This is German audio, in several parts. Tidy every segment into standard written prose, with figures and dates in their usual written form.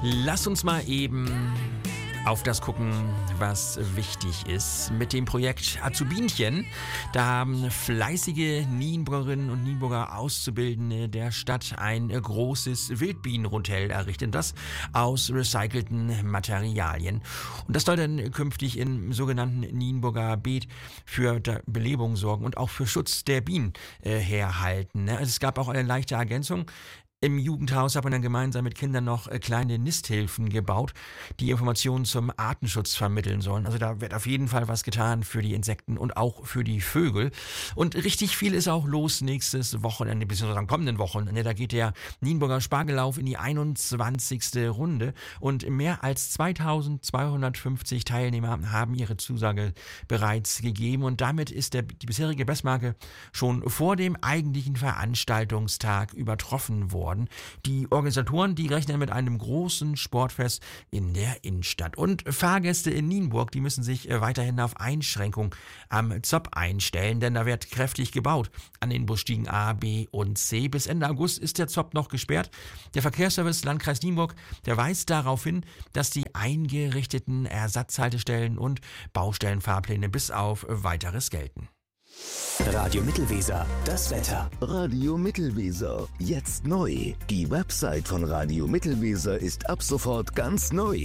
Lass uns mal eben auf das gucken, was wichtig ist. Mit dem Projekt Azubinchen, da haben fleißige Nienburgerinnen und Nienburger Auszubildende der Stadt ein großes Wildbienenhotel errichtet. Das aus recycelten Materialien. Und das soll dann künftig im sogenannten Nienburger Beet für Belebung sorgen und auch für Schutz der Bienen herhalten. Es gab auch eine leichte Ergänzung. Im Jugendhaus hat man dann gemeinsam mit Kindern noch kleine Nisthilfen gebaut, die Informationen zum Artenschutz vermitteln sollen. Also da wird auf jeden Fall was getan für die Insekten und auch für die Vögel. Und richtig viel ist auch los nächstes Wochenende, beziehungsweise am kommenden Wochenende. Da geht der Nienburger Spargellauf in die 21. Runde und mehr als 2250 Teilnehmer haben ihre Zusage bereits gegeben. Und damit ist die bisherige Bestmarke schon vor dem eigentlichen Veranstaltungstag übertroffen worden. Die Organisatoren, die rechnen mit einem großen Sportfest in der Innenstadt. Und Fahrgäste in Nienburg, die müssen sich weiterhin auf Einschränkung am ZOP einstellen, denn da wird kräftig gebaut an den Busstiegen A, B und C. Bis Ende August ist der ZOP noch gesperrt. Der Verkehrsservice Landkreis Nienburg, der weist darauf hin, dass die eingerichteten Ersatzhaltestellen und Baustellenfahrpläne bis auf Weiteres gelten. Radio Mittelweser, das Wetter. Radio Mittelweser, jetzt neu. Die Website von Radio Mittelweser ist ab sofort ganz neu.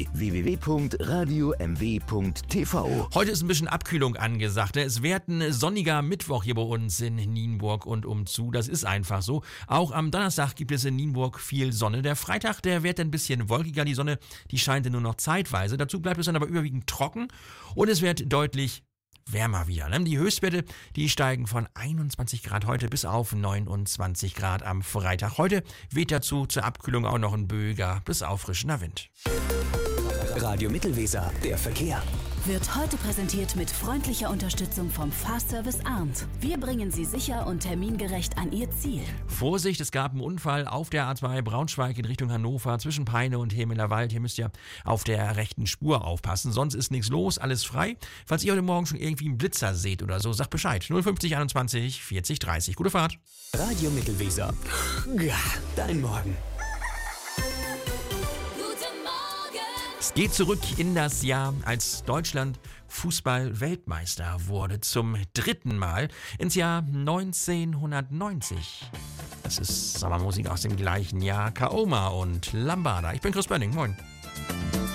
www.radiomw.tv. Heute ist ein bisschen Abkühlung angesagt. Es wird ein sonniger Mittwoch hier bei uns in Nienburg und umzu. Das ist einfach so. Auch am Donnerstag gibt es in Nienburg viel Sonne. Der Freitag, der wird ein bisschen wolkiger. Die Sonne, die scheint nur noch zeitweise. Dazu bleibt es dann aber überwiegend trocken und es wird deutlich wärmer wieder. Die Höchstwerte, die steigen von 21 Grad heute bis auf 29 Grad am Freitag. Heute weht dazu zur Abkühlung auch noch ein böiger bis auffrischender Wind. Radio Mittelweser, der Verkehr. Wird heute präsentiert mit freundlicher Unterstützung vom Fahrservice Arndt. Wir bringen Sie sicher und termingerecht an Ihr Ziel. Vorsicht, es gab einen Unfall auf der A2 Braunschweig in Richtung Hannover zwischen Peine und Hemelerwald. Hier müsst ihr auf der rechten Spur aufpassen, sonst ist nichts los, alles frei. Falls ihr heute Morgen schon irgendwie einen Blitzer seht oder so, sagt Bescheid. 050 21 40 30. Gute Fahrt. Radio Mittelweser. Ja, dein Morgen. Es geht zurück in das Jahr, als Deutschland Fußball-Weltmeister wurde. Zum 3. Mal ins Jahr 1990. Das ist Sommermusik aus dem gleichen Jahr. Kaoma und Lambada. Ich bin Chris Bönning. Moin.